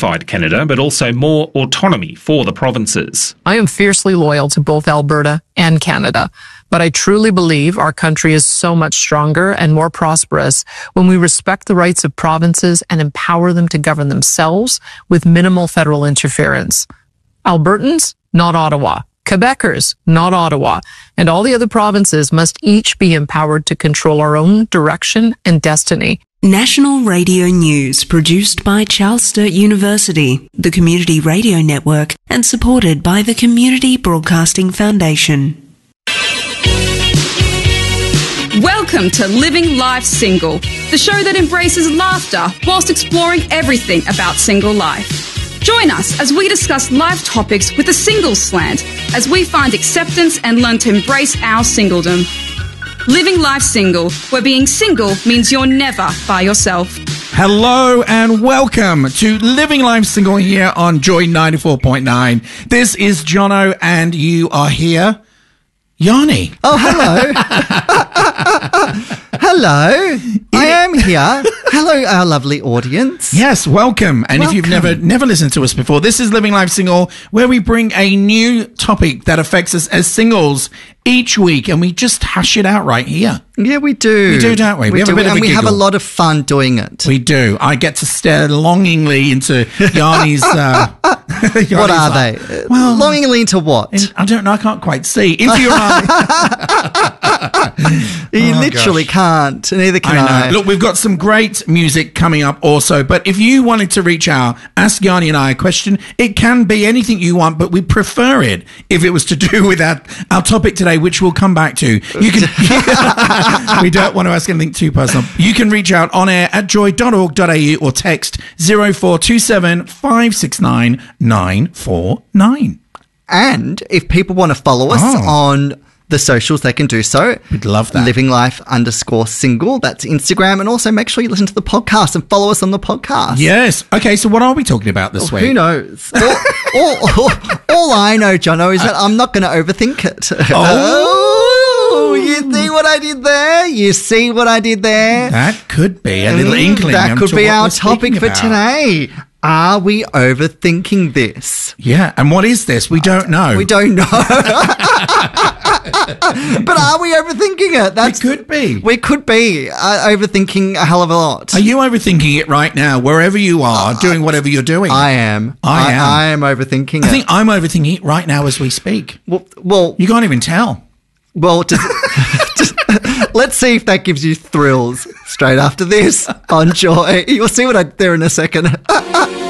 unified Canada, but also more autonomy for the provinces. I am fiercely loyal to both Alberta and Canada, but I truly believe our country is so much stronger and more prosperous when we respect the rights of provinces and empower them to govern themselves with minimal federal interference. Albertans, not Ottawa. Quebecers, not Ottawa. And all the other provinces must each be empowered to control our own direction and destiny. National Radio News, produced by Charles Sturt University, the Community Radio Network, and supported by the Community Broadcasting Foundation. Welcome to Living Life Single, the show that embraces laughter whilst exploring everything about single life. Join us as we discuss life topics with a single slant, as we find acceptance and learn to embrace our singledom. Living Life Single, where being single means you're never by yourself. Hello and welcome to Living Life Single here on Joy 94.9. This is Jono and you are here, Yanni. Oh, hello. Hello. I am here. Hello, our lovely audience. Yes, welcome. And if you've never listened to us before, this is Living Life Single, where we bring a new topic that affects us as singles each week, and we just hash it out right here. Yeah, we do. We do, don't we? We have a bit of a and we giggle. have a lot of fun doing it. We do. I get to stare longingly into Yanni's... what are they? Well, longingly into what? I don't know. I can't quite see. Into your eye. You literally can't. Neither can I. Look, we've got some great music coming up also, but if you wanted to reach out, ask Yanni and I a question, it can be anything you want, but we prefer it if it was to do with our topic today, which we'll come back to. You can... We don't want to ask anything too personal. You can reach out on air at joy.org.au or text 0427 569 949. And if people want to follow us on the socials, they can do so. We'd love that. Living Life _single. That's Instagram. And also make sure you listen to the podcast and follow us on the podcast. Yes. Okay, so what are we talking about this week? Who knows? all I know, Jono, is that I'm not going to overthink it. You see what I did there? You see what I did there? That could be a little inkling. That could be our topic for today. Are we overthinking this? Yeah, and what is this? We don't know. We don't know. But are we overthinking it? We could be. We could be overthinking a hell of a lot. Are you overthinking it right now, wherever you are, doing whatever you're doing? I am. I am overthinking it. I think I'm overthinking it right now as we speak. Well, you can't even tell. Well, let's see if that gives you thrills straight after this on Joy. You'll see what I do there in a second.